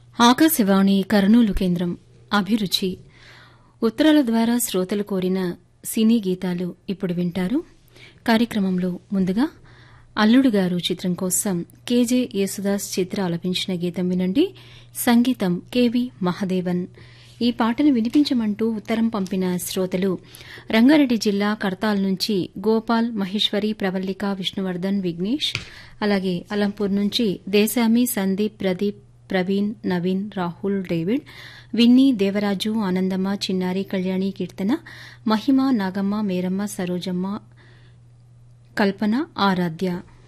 ఆకాశవాణి కర్నూలు కేంద్రం అభిరుచి ఉత్తరాల ద్వారా శ్రోతలు కోరిన సినీ గీతాలు ఇప్పుడు వింటారు. కార్యక్రమంలో ముందుగా అల్లుడు గారు చిత్రం కోసం కేజే యేసుదాస్ చిత్ర ఆలపించిన గీతం వినండి. సంగీతం కెవి మహదేవన్. ఈ పాటను వినిపించమంటూ ఉత్తరం పంపిన శ్రోతలు రంగారెడ్డి జిల్లా కర్తాల్ నుంచి గోపాల్, మహేశ్వరి, ప్రవల్లిక, విష్ణువర్ధన్, విఘ్నేష్, అలాగే అలంపూర్ నుంచి దేశామి, సందీప్, ప్రదీప్, ప్రవీణ్, నవీన్, రాహుల్, డేవిడ్, విన్నీ, దేవరాజు, ఆనందమ్మ, చిన్నారి, కళ్యాణి, కీర్తన, మహిమ, నాగమ్మ, మేరమ్మ, సరోజమ్మ, కల్పన, ఆరాధ్య.